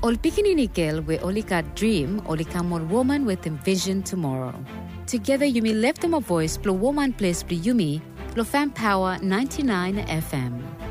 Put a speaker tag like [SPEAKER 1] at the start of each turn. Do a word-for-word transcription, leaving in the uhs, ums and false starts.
[SPEAKER 1] Ol pikinini girl we only got dream, only come on woman with envision tomorrow. Together you may left them a voice, plus woman place plus Yumi, plus fan power ninety-nine F M.